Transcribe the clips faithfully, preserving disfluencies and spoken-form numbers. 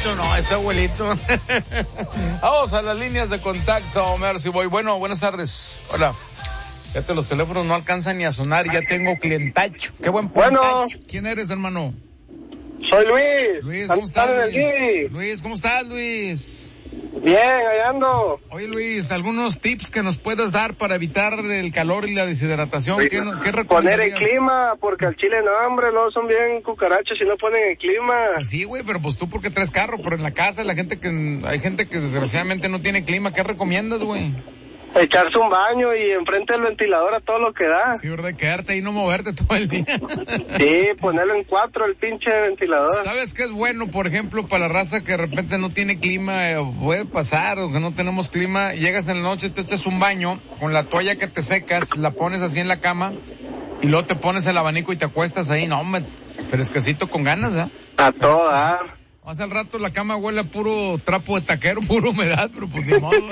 abuelito, no, es abuelito. Vamos a las líneas de contacto, Mercy Boy. Bueno, buenas tardes. Hola. Fíjate, los teléfonos no alcanzan ni a sonar, ya tengo clientacho. Qué buen clientacho. Bueno. ¿Quién eres, hermano? Soy Luis. Luis, ¿cómo estás, Luis? Luis, ¿cómo estás, Luis? Bien, allá ando. Oye, Luis, algunos tips que nos puedas dar para evitar el calor y la deshidratación. ¿Qué, qué recomendarías? Poner el clima, porque al chile no, hombre, luego son bien cucarachos si no ponen el clima. Pues sí, güey, pero pues tú porque traes carro, pero en la casa la gente que, hay gente que desgraciadamente no tiene clima. ¿Qué recomiendas, güey? Echarse un baño y enfrente del ventilador a todo lo que da. Sí, ¿verdad? Quedarte ahí y no moverte todo el día. Sí, ponerlo en cuatro el pinche ventilador. ¿Sabes qué es bueno, por ejemplo, para la raza que de repente no tiene clima? Eh, puede pasar, o que no tenemos clima, llegas en la noche, te echas un baño, con la toalla que te secas, la pones así en la cama, y luego te pones el abanico y te acuestas ahí, no, hombre, fresquecito con ganas, ¿eh? A toda. Hace al rato la cama huele a puro trapo de taquero, pura humedad, pero pues ni modo.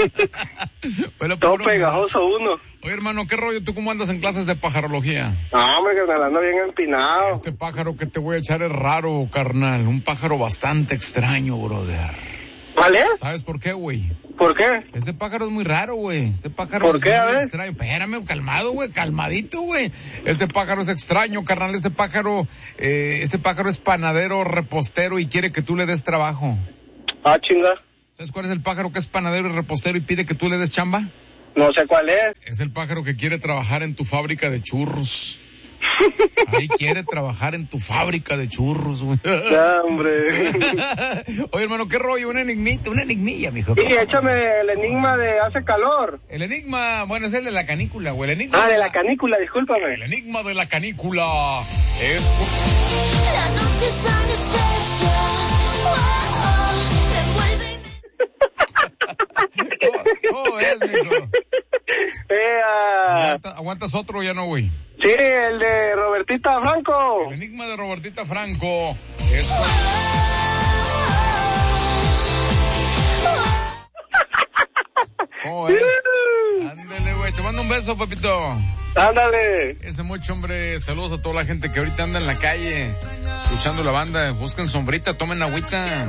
Todo pegajoso uno. Oye, hermano, ¿qué rollo? ¿Tú cómo andas en clases de pajarología? No, hombre, que me ando bien empinado. Este pájaro que te voy a echar es raro, carnal. Un pájaro bastante extraño, brother. ¿Cuál es? ¿Sabes por qué, güey? ¿Por qué? Este pájaro es muy raro, güey. Este pájaro ¿Por es qué, muy a ver? extraño. Espérame, calmado, güey, calmadito, güey. Este pájaro es extraño, carnal. Este pájaro, eh, este pájaro es panadero, repostero y quiere que tú le des trabajo. Ah, chinga. ¿Sabes cuál es el pájaro que es panadero y repostero y pide que tú le des chamba? No sé cuál es. Es el pájaro que quiere trabajar en tu fábrica de churros. Ahí quiere trabajar en tu fábrica de churros, güey. Ya, hombre. Oye, hermano, ¿qué rollo? Una enigmita, una enigmilla, mijo. Sí, échame el enigma de hace calor. El enigma, bueno, es el de la canícula, güey. El enigma ah, de la, la canícula, discúlpame. El enigma de la canícula es... La noche es tan estrecha, oh, oh, me envuelve y me... ¿Cómo, ¿Cómo es, mijo? Eh, uh... ¿Aguanta, ¿Aguantas otro o ya no, güey? Sí, el de Robertita Franco. El enigma de Robertita Franco es... ¿Cómo es? Ándale, güey. Te mando un beso, papito. Ándale. Ese mucho, hombre. Saludos a toda la gente que ahorita anda en la calle escuchando la banda. Busquen sombrita, tomen agüita.